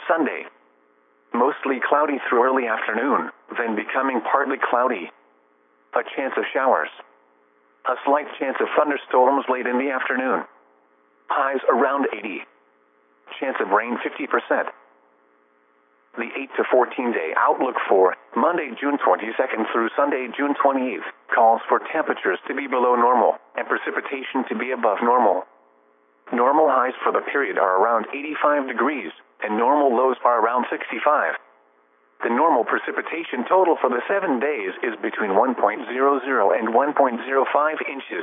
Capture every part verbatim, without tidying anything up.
Sunday. Mostly cloudy through early afternoon, then becoming partly cloudy. A chance of showers. A slight chance of thunderstorms late in the afternoon. Highs around eighty. Chance of rain fifty percent. The eight to fourteen day outlook for Monday, June twenty-second through Sunday, June twenty-eighth, calls for temperatures to be below normal and precipitation to be above normal. Normal highs for the period are around eighty-five degrees, and normal lows are around sixty-five. The normal precipitation total for the seven days is between one point zero zero and one point zero five inches.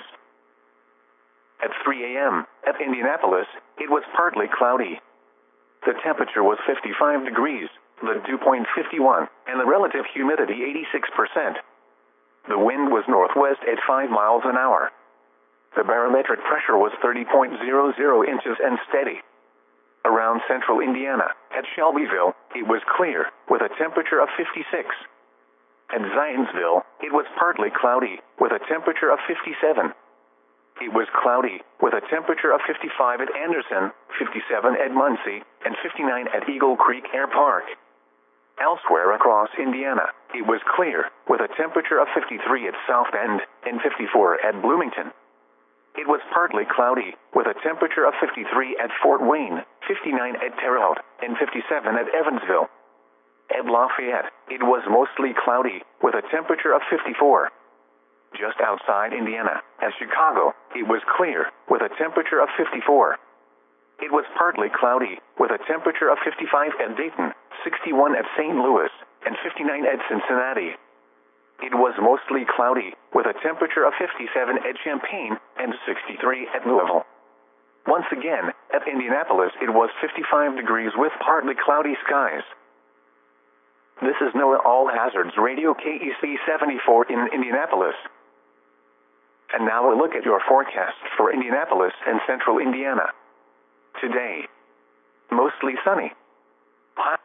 At three A M at Indianapolis, it was partly cloudy. The temperature was fifty-five degrees, the dew point fifty-one, and the relative humidity eighty-six percent. The wind was northwest at five miles an hour. The barometric pressure was thirty point zero zero inches and steady. Around central Indiana, at Shelbyville, it was clear, with a temperature of fifty-six. At Zionsville, it was partly cloudy, with a temperature of fifty-seven. It was cloudy, with a temperature of fifty-five at Anderson, fifty-seven at Muncie, and fifty-nine at Eagle Creek Air Park. Elsewhere across Indiana, it was clear, with a temperature of fifty-three at South Bend, and fifty-four at Bloomington. It was partly cloudy, with a temperature of fifty-three at Fort Wayne, fifty-nine at Terre Haute, and fifty-seven at Evansville. At Lafayette, it was mostly cloudy, with a temperature of fifty-four. Just outside Indiana, at Chicago, it was clear, with a temperature of fifty-four. It was partly cloudy, with a temperature of fifty-five at Dayton, sixty-one at Saint Louis, and fifty-nine at Cincinnati. It was mostly cloudy, with a temperature of fifty-seven at Champaign and sixty-three at Louisville. Once again, at Indianapolis it was fifty-five degrees with partly cloudy skies. This is NOAA All Hazards Radio K E C seventy-four in Indianapolis. And now a look at your forecast for Indianapolis and central Indiana. Today, mostly sunny.